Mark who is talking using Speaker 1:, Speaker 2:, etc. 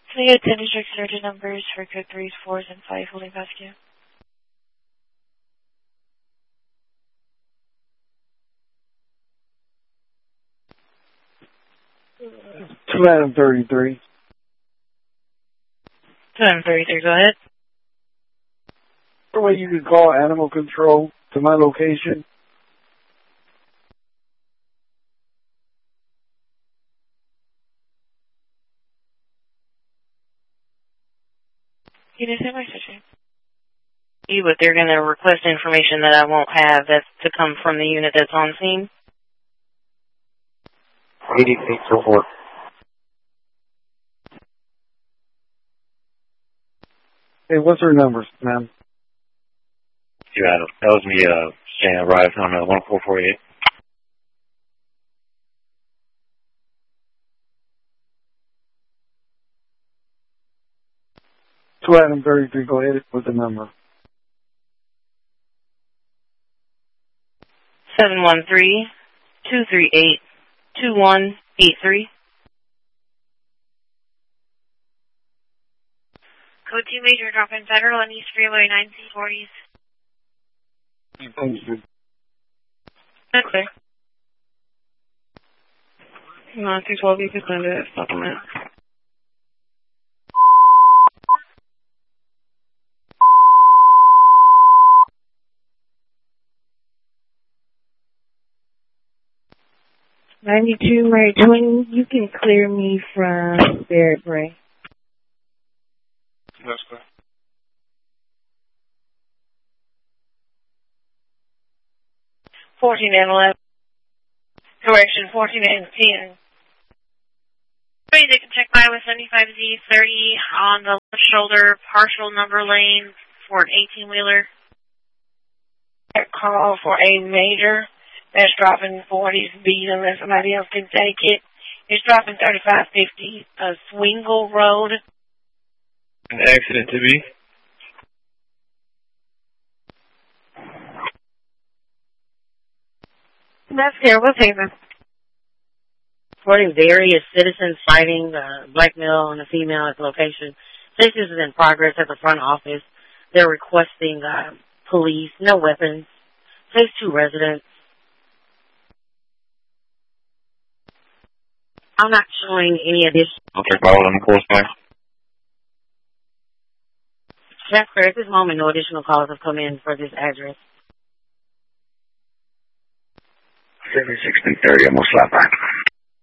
Speaker 1: Can I get 10 district surgeon numbers for code 3s, 4s, and 5 holding basket?
Speaker 2: Two Adam 33.
Speaker 1: 233, go ahead.
Speaker 2: Or way you can call animal control to my location.
Speaker 1: You didn't say my switching.
Speaker 3: But they're going to request information that I won't have. That's to come from the unit that's on scene.
Speaker 2: 8804. Hey, what's her numbers, ma'am?
Speaker 4: You Adam. That was me saying I arrived on 1448.
Speaker 2: Two Adam 33, go ahead with the number.
Speaker 3: 713-238-2183.
Speaker 1: Code 2 Major, drop in Federal on East Freeway 9C40s.
Speaker 2: Thank you.
Speaker 3: That's clear. 212, you can send it. Supplement.
Speaker 5: Mary Twin, you can clear me from Barrett Bray.
Speaker 4: That's good.
Speaker 1: Fourteen and 11. Correction, 14 and 10. They can check by with 75Z30 on the left shoulder, partial number lane for an 18-wheeler. Call for a major that's dropping 40's beat unless somebody else can take it. It's dropping 3550 Swingle Road.
Speaker 4: An accident to be?
Speaker 1: That's here. We'll take them.
Speaker 3: Reporting various citizens fighting black male and a female at the location. This is in progress at the front office. They're requesting police, no weapons. Phase 2 residents. I'm not showing any additional.
Speaker 4: I'll check by all on the course back.
Speaker 3: Jasper, at this moment, no additional calls have come in for this address.
Speaker 6: 7630, almost flat back.